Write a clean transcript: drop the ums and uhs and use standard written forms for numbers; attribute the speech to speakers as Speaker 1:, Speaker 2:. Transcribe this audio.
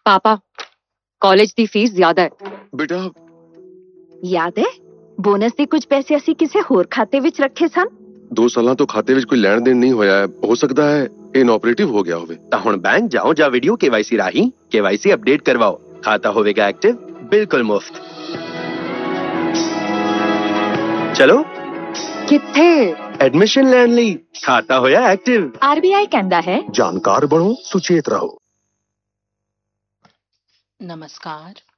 Speaker 1: ਪਾਪਾ college ਦੀ fees ਜ਼ਿਆਦਾ ਹੈ।
Speaker 2: ਬੇਟਾ
Speaker 3: ਯਾਦ ਹੈ ਬੋਨਸ ਦੇ ਕੁਝ ਪੈਸੇ ਅਸੀਂ ਕਿਸੇ ਹੋਰ ਖਾਤੇ ਵਿੱਚ ਰੱਖੇ ਸਨ।
Speaker 2: 2 ਸਾਲਾਂ ਤੋਂ ਖਾਤੇ ਵਿੱਚ ਕੋਈ ਲੈਣ ਦੇਣ ਨਹੀਂ ਹੋਇਆ ਹੈ। ਹੋ ਸਕਦਾ ਹੈ ਇਨਆਪਰੇਟਿਵ ਹੋ ਗਿਆ ਹੋਵੇ।
Speaker 4: ਤਾਂ ਹੁਣ ਬੈਂਕ ਜਾਓ ਜਾਂ ਵੀਡੀਓ KYC ਰਾਹੀਂ KYC ਅਪਡੇਟ ਕਰਵਾਓ। ਖਾਤਾ ਹੋਵੇਗਾ ਐਕਟਿਵ ਬਿਲਕੁਲ ਮੁਫਤ। ਚਲੋ
Speaker 1: ਕਿੱਥੇ?
Speaker 4: ਐਡਮਿਸ਼ਨ ਲੈਣ ਲਈ ਖਾਤਾ ਹੋਇਆ ਐਕਟਿਵ।
Speaker 3: RBI ਕਹਿੰਦਾ ਹੈ
Speaker 5: ਜਾਣਕਾਰ ਬਣੋ, ਸੁਚੇਤ ਰਹੋ।
Speaker 6: नमस्कार।